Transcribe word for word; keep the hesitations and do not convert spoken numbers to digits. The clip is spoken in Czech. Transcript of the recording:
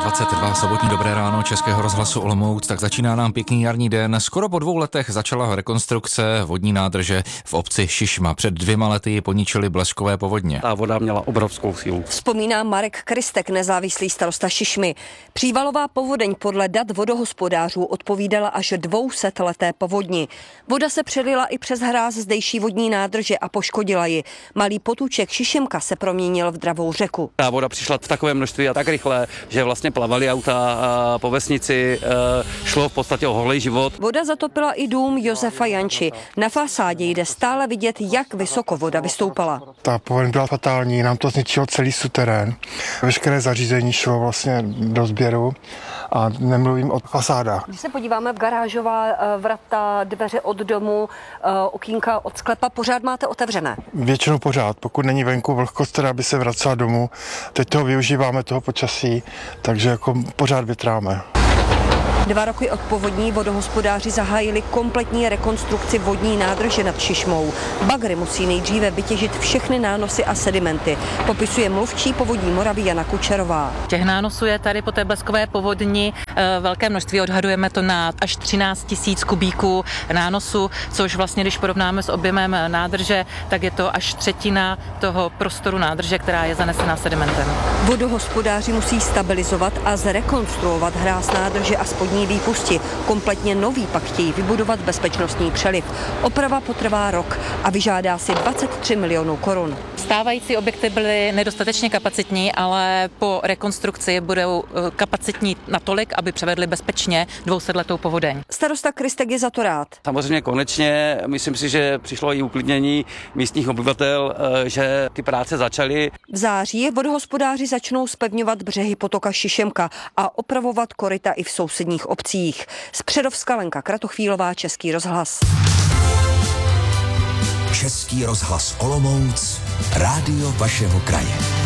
dvacet dva, sobotní dobré ráno Českého rozhlasu Olomouc, tak začíná nám pěkný jarní den. Skoro po dvou letech začala rekonstrukce vodní nádrže v obci Šišma. Před dvěma lety ji poničily bleskové povodně. Ta voda měla obrovskou sílu. Vzpomíná Marek Kristek, nezávislý starosta Šišmy. Přívalová povodeň podle dat vodohospodářů odpovídala až dvousetleté povodni. Voda se přelila i přes hráz zdejší vodní nádrže a poškodila ji. Malý potůček Šišemka se proměnil v dravou řeku. Ta voda přišla v takovém množství a tak rychle, že vlastně plavaly auta po vesnici, šlo v podstatě o holý život. Voda zatopila i dům Josefa Janči. Na fasádě jde stále vidět, jak vysoko voda vystoupala. Ta povodeň byla fatální, nám to zničilo celý suterén. Veškeré zařízení šlo vlastně do sběru a nemluvím o fasádách. Když se podíváme v garážová vrata, dveře od domu, okýnka od sklepa, pořád máte otevřené? Většinou pořád, pokud není venku vlhkost, která by se vracela domů. Teď toho využíváme, toho počasí, takže jako pořád větráme. Dva roky od povodní vodohospodáři zahájili kompletní rekonstrukci vodní nádrže nad Šišmou. Bagry musí nejdříve vytěžit všechny nánosy a sedimenty, popisuje mluvčí Povodí Moravy Jana Kučerová. Těch nánosů je tady po té bleskové povodni velké množství, odhadujeme to na až třináct tisíc kubíků nánosu, což vlastně, když porovnáme s objemem nádrže, tak je to až třetina toho prostoru nádrže, která je zanesena sedimentem. Vodohospodáři musí stabilizovat a zrekonstruovat hráz nádrže a spodní výpusti. Kompletně nový pak chtějí vybudovat bezpečnostní přeliv. Oprava potrvá rok a vyžádá si dvacet tři milionů korun. Stávající objekty byly nedostatečně kapacitní, ale po rekonstrukci budou kapacitní natolik, aby převedli bezpečně dvousetletou povodeň. Starosta Kristek je za to rád. Samozřejmě konečně, myslím si, že přišlo i uklidnění místních obyvatel, že ty práce začaly. V září vodohospodáři začnou zpevňovat břehy potoka Šišemka a opravovat koryta i v sousedních obcích. Z Přerovska Lenka Kratochvílová, Český rozhlas. Český rozhlas Olomouc, rádio vašeho kraje.